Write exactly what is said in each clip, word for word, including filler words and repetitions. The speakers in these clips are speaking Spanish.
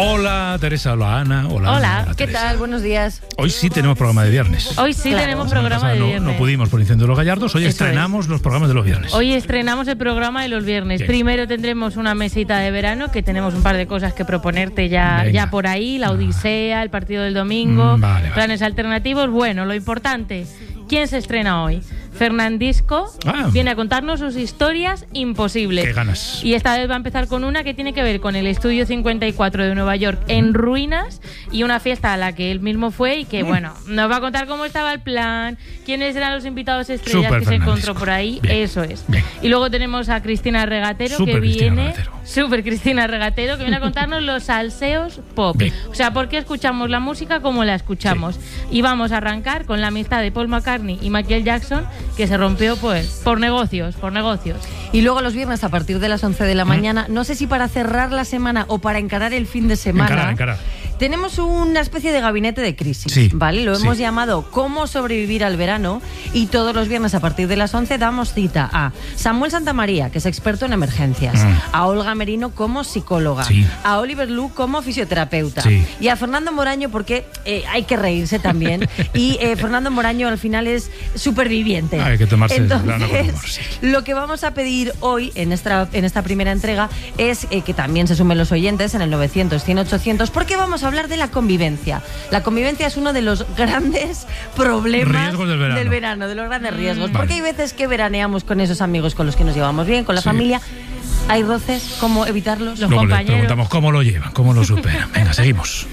Hola Teresa, hola Ana, hola. Hola, Ana, ¿qué Teresa. tal? Buenos días. Hoy sí tenemos programa de viernes. Hoy sí Claro. tenemos La semana programa pasada de no, viernes. no pudimos por Incendio de los Gallardos, hoy Eso estrenamos los programas de los viernes. Hoy estrenamos el programa de los viernes. Bien. Primero tendremos una mesita de verano, que tenemos un par de cosas que proponerte ya, Venga. ya por ahí. La Odisea, el partido del domingo, Mm, vale, vale. planes alternativos. Bueno, lo importante, ¿quién se estrena hoy? Fernandisco Ah. viene a contarnos sus historias imposibles. Qué ganas. Y esta vez va a empezar con una que tiene que ver con el Estudio cincuenta y cuatro de Nueva York en ruinas y una fiesta a la que él mismo fue y que, bueno, nos va a contar cómo estaba el plan, quiénes eran los invitados estrellas Súper que se Fernandisco. encontró por ahí. Bien. Eso es. Bien. Y luego tenemos a Cristina Regatero, Súper que Cristina viene... Regatero. Súper Cristina Regatero, que viene a contarnos los salseos pop. Bien. O sea, por qué escuchamos la música como la escuchamos. Y vamos a arrancar con la amistad de Paul McCartney y Michael Jackson, que se rompió pues por negocios, por negocios. Y luego los viernes a partir de las once de la mañana, no sé si para cerrar la semana o para encarar el fin de semana, Encarar, encarar. tenemos una especie de gabinete de crisis, Sí, ¿vale? Lo sí. hemos llamado Cómo sobrevivir al verano y todos los viernes a partir de las once damos cita a Samuel Santamaría, que es experto en emergencias, Mm. a Olga Merino como psicóloga, Sí. a Oliver Lu como fisioterapeuta Sí. y a Fernando Moraño porque eh, hay que reírse también y eh, Fernando Moraño al final es superviviente. Hay que tomarse el Entonces, verano con humor, sí. lo que vamos a pedir hoy en esta, en esta primera entrega es eh, que también se sumen los oyentes en el novecientos, cien, ochocientos, porque vamos a hablar de la convivencia. La convivencia es uno de los grandes problemas Riesgos del verano. de los grandes riesgos. Vale. Porque hay veces que veraneamos con esos amigos con los que nos llevamos bien, con la Sí. familia. Hay roces, ¿cómo evitarlos? Los Luego les compañeros. preguntamos cómo lo llevan, cómo lo superan. Venga, seguimos.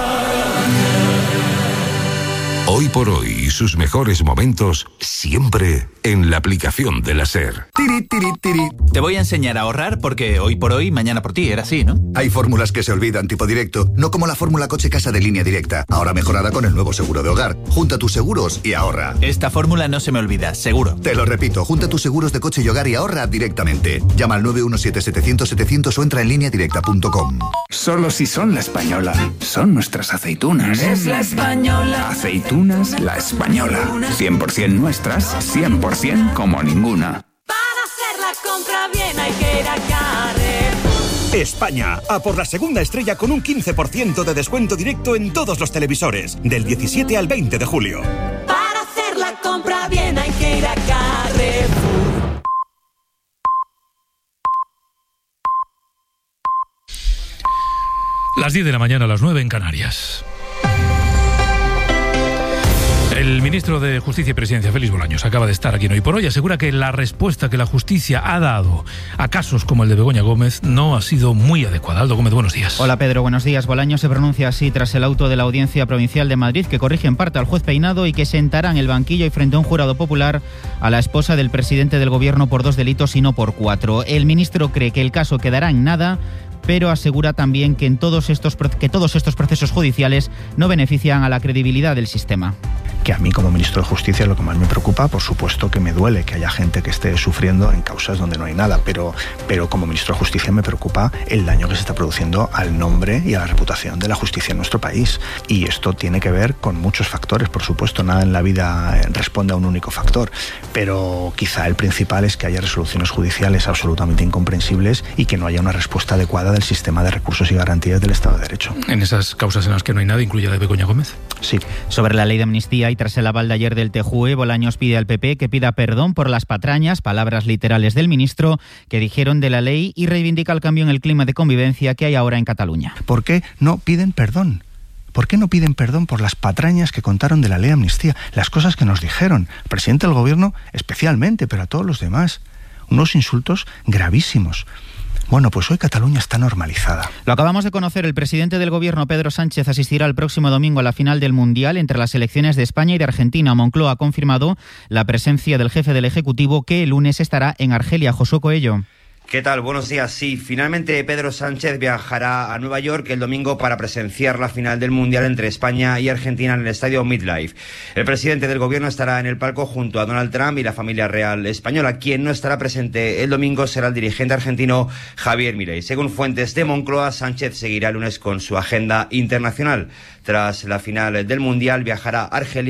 Hoy por hoy y sus mejores momentos siempre en la aplicación de la SER. Tiri, tiri, tiri. Te voy a enseñar a ahorrar porque hoy por hoy, mañana por ti, era así, ¿no? Hay fórmulas que se olvidan tipo directo, no como la fórmula coche-casa de Línea Directa, ahora mejorada con el nuevo seguro de hogar. Junta tus seguros y ahorra. Esta fórmula no se me olvida, seguro. Te lo repito, junta tus seguros de coche y hogar y ahorra directamente. Llama al nueve uno siete, setecientos, setecientos o entra en línea directa punto com. Solo si son la española. Son nuestras aceitunas. Es la española. Aceitunas la española. cien por ciento nuestras, cien por ciento como ninguna. Para hacer la compra bien hay que ir a Carrefour. España, a por la segunda estrella con un quince por ciento de descuento directo en todos los televisores, del diecisiete al veinte de julio. Para hacer la compra bien hay que ir a Carrefour. Las diez de la mañana, a las nueve en Canarias. El ministro de Justicia y Presidencia, Félix Bolaños, acaba de estar aquí en Hoy por Hoy. Asegura que la respuesta que la justicia ha dado a casos como el de Begoña Gómez no ha sido muy adecuada. Aldo Gómez, buenos días. Hola Pedro, buenos días. Bolaños se pronuncia así tras el auto de la Audiencia Provincial de Madrid que corrige en parte al juez Peinado y que sentará en el banquillo y frente a un jurado popular a la esposa del presidente del gobierno por dos delitos y no por cuatro. El ministro cree que el caso quedará en nada, pero asegura también que, en todos estos, que todos estos procesos judiciales no benefician a la credibilidad del sistema. Que a mí como ministro de Justicia es lo que más me preocupa. Por supuesto que me duele que haya gente que esté sufriendo en causas donde no hay nada, pero, pero como ministro de Justicia me preocupa el daño que se está produciendo al nombre y a la reputación de la justicia en nuestro país. Y esto tiene que ver con muchos factores, por supuesto, nada en la vida responde a un único factor, pero quizá el principal es que haya resoluciones judiciales absolutamente incomprensibles y que no haya una respuesta adecuada del sistema de recursos y garantías del Estado de Derecho. En esas causas en las que no hay nada, ¿incluye la de Begoña Gómez? Sí. Sobre la ley de amnistía y tras el aval de ayer del T J U E, Bolaños pide al P P que pida perdón por las patrañas, palabras literales del ministro, que dijeron de la ley, y reivindica el cambio en el clima de convivencia que hay ahora en Cataluña. ¿Por qué no piden perdón? ¿Por qué no piden perdón por las patrañas que contaron de la ley de amnistía? Las cosas que nos dijeron, al presidente del gobierno especialmente, pero a todos los demás. Unos insultos gravísimos. Bueno, pues hoy Cataluña está normalizada. Lo acabamos de conocer, el presidente del gobierno, Pedro Sánchez, asistirá el próximo domingo a la final del Mundial entre las selecciones de España y de Argentina. Moncloa ha confirmado la presencia del jefe del Ejecutivo, que el lunes estará en Argelia. Josué Coello. ¿Qué tal? Buenos días. Sí, finalmente Pedro Sánchez viajará a Nueva York el domingo para presenciar la final del Mundial entre España y Argentina en el estadio MetLife. El presidente del gobierno estará en el palco junto a Donald Trump y la familia real española. Quien no estará presente el domingo será el dirigente argentino Javier Milei. Según fuentes de Moncloa, Sánchez seguirá el lunes con su agenda internacional. Tras la final del Mundial viajará a Argelia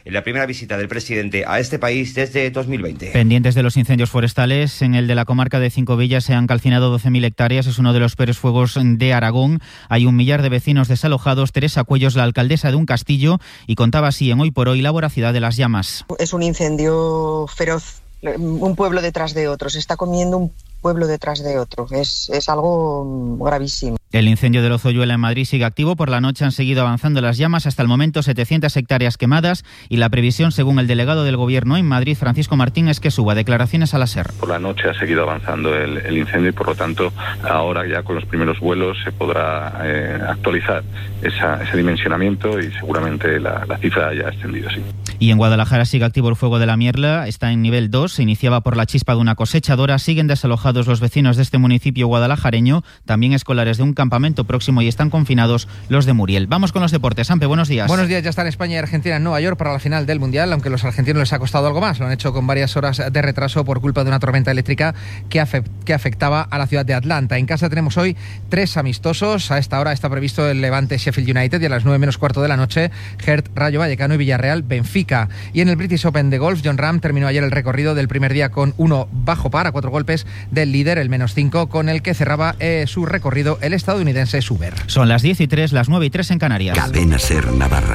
en la primera visita del presidente a este país desde dos mil veinte. Pendientes de los incendios forestales, en el de la comarca de Cinco Villas se han calcinado doce mil hectáreas. Es uno de los peores fuegos de Aragón. Hay un millar de vecinos desalojados. Teresa Cuellos, la alcaldesa de un castillo, y contaba así en Hoy por Hoy la voracidad de las llamas. Es un incendio feroz, un pueblo detrás de otro. Se está comiendo un pueblo detrás de otro. Es, es algo gravísimo. El incendio de Lozoyuela en Madrid sigue activo. Por la noche han seguido avanzando las llamas. Hasta el momento setecientas hectáreas quemadas, y la previsión, según el delegado del Gobierno en Madrid, Francisco Martín, es que suba. Declaraciones a la SER. Por la noche ha seguido avanzando el, el incendio y, por lo tanto, ahora ya con los primeros vuelos se podrá eh, actualizar esa, ese dimensionamiento y seguramente la, la cifra ya ha ascendido, sí. Y en Guadalajara sigue activo el fuego de la Mierla. Está en nivel dos. Se iniciaba por la chispa de una cosechadora. Siguen desalojados los vecinos de este municipio guadalajareño, también escolares de un campamento próximo, y están confinados los de Muriel. Vamos con los deportes. Ampe, buenos días. Buenos días. Ya están España y Argentina en Nueva York para la final del Mundial, aunque a los argentinos les ha costado algo más. Lo han hecho con varias horas de retraso por culpa de una tormenta eléctrica que, afe- que afectaba a la ciudad de Atlanta. En casa tenemos hoy tres amistosos. A esta hora está previsto el Levante Sheffield United, y a las nueve menos cuarto de la noche Hertha, Rayo Vallecano y Villarreal Benfica. Y en el British Open de golf, Jon Rahm terminó ayer el recorrido del primer día con uno bajo par, a cuatro golpes del líder, el menos cinco, con el que cerraba eh, su recorrido el estadounidense Suber. Son las diez y tres, las nueve y tres en Canarias. Cadena SER Navarra.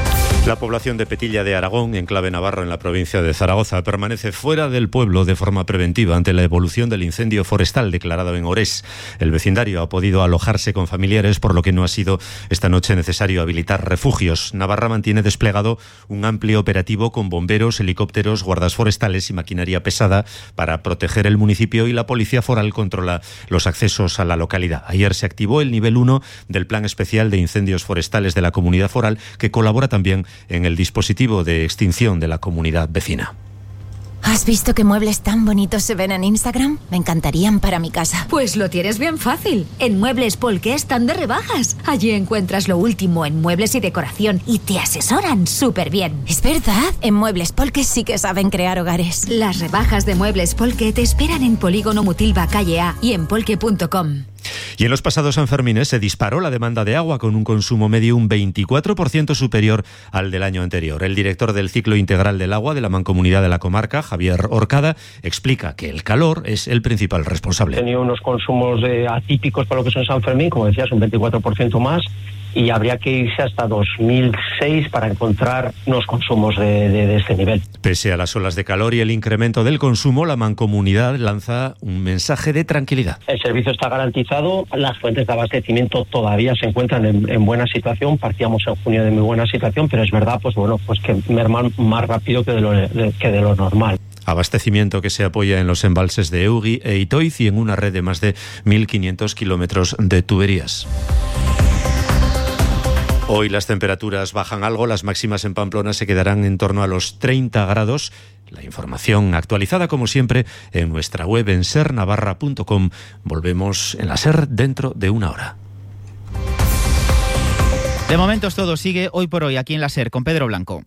La población de Petilla de Aragón, enclave navarro en la provincia de Zaragoza, permanece fuera del pueblo de forma preventiva ante la evolución del incendio forestal declarado en Orés. El vecindario ha podido alojarse con familiares, por lo que no ha sido esta noche necesario habilitar refugios. Navarra mantiene desplegado un amplio operativo con bomberos, helicópteros, guardas forestales y maquinaria pesada para proteger el municipio, y la policía foral controla los accesos a la localidad. Ayer se activó el nivel uno del Plan Especial de Incendios Forestales de la Comunidad Foral, que colabora también en el dispositivo de extinción de la comunidad vecina. ¿Has visto qué muebles tan bonitos se ven en Instagram? Me encantarían para mi casa. Pues lo tienes bien fácil. En Muebles Polke están de rebajas. Allí encuentras lo último en muebles y decoración y te asesoran súper bien. ¿Es verdad? En Muebles Polke sí que saben crear hogares. Las rebajas de Muebles Polke te esperan en Polígono Mutilva, calle A, y en polke punto com. Y en los pasados Sanfermines se disparó la demanda de agua con un consumo medio un veinticuatro por ciento superior al del año anterior. El director del Ciclo Integral del Agua de la Mancomunidad de la Comarca, Javier Orcada, explica que el calor es el principal responsable. Ha tenido unos consumos de atípicos para lo que son San Fermín, como decías, un veinticuatro por ciento más, y habría que irse hasta dos mil seis para encontrar unos consumos de, de, de este nivel. Pese a las olas de calor y el incremento del consumo, la Mancomunidad lanza un mensaje de tranquilidad. El servicio está garantizado, las fuentes de abastecimiento todavía se encuentran en, en buena situación. Partíamos en junio de muy buena situación, pero es verdad, pues bueno, pues que merman más rápido que de lo, de, que de lo normal. Abastecimiento que se apoya en los embalses de Eugui e Itoiz y en una red de más de mil quinientos kilómetros de tuberías. Hoy las temperaturas bajan algo, las máximas en Pamplona se quedarán en torno a los treinta grados. La información actualizada, como siempre, en nuestra web en ser navarra punto com. Volvemos en la SER dentro de una hora. De momento es todo. Sigue Hoy por Hoy aquí en la SER con Pedro Blanco.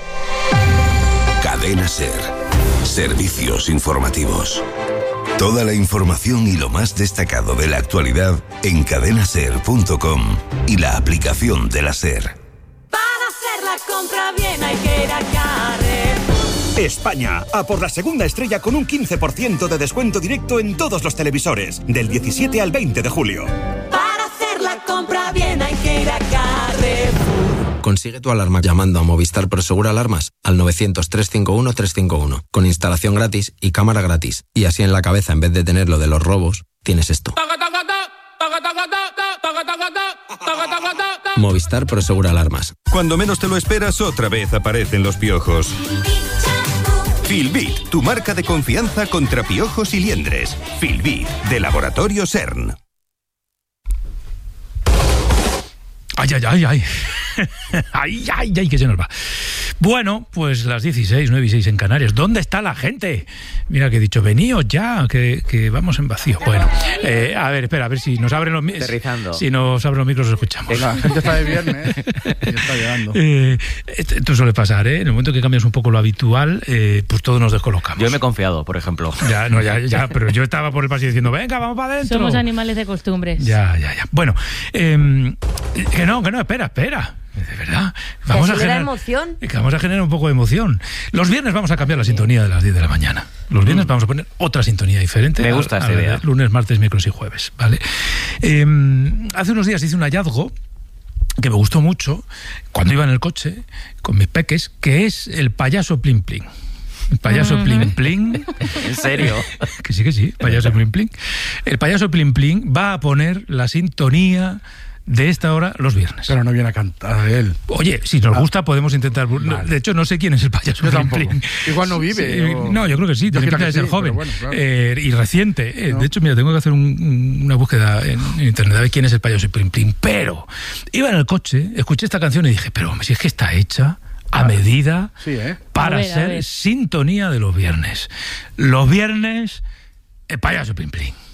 Cadena SER. Servicios informativos. Toda la información y lo más destacado de la actualidad en cadena ser punto com y la aplicación de la SER. Para hacer la compra bien hay que ir a Carrefour. España, a por la segunda estrella con un quince por ciento de descuento directo en todos los televisores, del diecisiete al veinte de julio. Para hacer la compra bien hay que ir a Carrefour. Consigue tu alarma llamando a Movistar Prosegur Alarmas al novecientos, trescientos cincuenta y uno, trescientos cincuenta y uno, con instalación gratis y cámara gratis. Y así en la cabeza, en vez de tener lo de los robos, tienes esto. Movistar Prosegur Alarmas. Cuando menos te lo esperas, otra vez aparecen los piojos. Filbit, tu marca de confianza contra piojos y liendres. Filbit, de Laboratorio CERN. Ay, ay, ay, ay. Ay, ay, ay, que se nos va. Bueno, pues las dieciséis, nueve y seis en Canarias. ¿Dónde está la gente? Mira que he dicho, veníos ya, que, que vamos en vacío. Bueno, eh, a ver, espera, a ver si nos abren los micros. Si nos abren los micros, los escuchamos. Venga, la gente está de viernes y está llegando. Eh, esto suele pasar, ¿eh? En el momento que cambias un poco lo habitual, eh, pues todos nos descolocamos. Yo me he confiado, por ejemplo. Ya, no, ya, ya, pero yo estaba por el pasillo diciendo, venga, vamos para adentro. Somos animales de costumbres. Ya, ya, ya. Bueno, eh, que no, que no, espera, espera. De verdad. Vamos a, generar, emoción. vamos a generar un poco de emoción. Los viernes vamos a cambiar la sintonía de las diez de la mañana. Los viernes mm. vamos a poner otra sintonía diferente. Me gusta a, esta a idea. Lunes, martes, miércoles y jueves. ¿Vale? Eh, hace unos días hice un hallazgo que me gustó mucho cuando iba en el coche con mis peques, que es el payaso Plin Plin. El payaso uh-huh. Plin Plin. ¿En serio? Que sí, que sí, payaso Plin Plin. El payaso Plin Plin va a poner la sintonía de esta hora los viernes. Pero no viene a cantar él. Oye, si nos gusta podemos intentar... Vale. De hecho, no sé quién es el payaso yo Plin tampoco. Plin. Igual no vive. Sí, o... No, yo creo que sí, tiene pinta de ser sí, joven. Bueno, claro. eh, y reciente. Eh, no. De hecho, mira, tengo que hacer un, una búsqueda en, en internet a ver quién es el payaso Plin Plin. Pero iba en el coche, escuché esta canción y dije, pero si es que está hecha a medida sí, ¿eh? para ver, ser sintonía de los viernes. Los viernes, el payaso Plin Plin.